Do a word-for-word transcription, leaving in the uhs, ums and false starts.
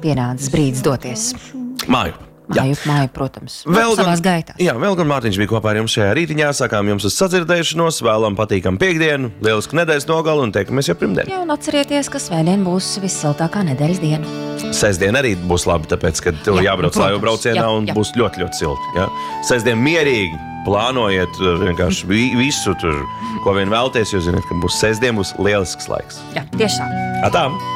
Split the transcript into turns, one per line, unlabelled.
pienācis brīdis doties.
Māju.
Māju, māju, protams.
Vēl
savās
gan,
gaitās.
jā, vēl gan Mārtiņš bija kopā ar jums šajā rītiņā. Sākām jums uz sadzirdēšanos, vēlam patīkam piekdienu, lielisku nedēļas nogalu un teikamies jau pirmdien.
Jā, un atcerieties, ka svētdien būs vissiltākā nedēļas diena.
Sestdien arī būs labi, tāpēc, ka tev
Jā,
jābrauc
protams.
laivu braucienā
Jā,
un
jā.
būs ļoti, ļoti silti. Ja? Sestdien mierīgi plānojiet vienkārši vi- visu tur, ko vien vēlties, jo zināt, ka būs sestdien, būs lielisks laiks.
Jā, tiešām.
Atām!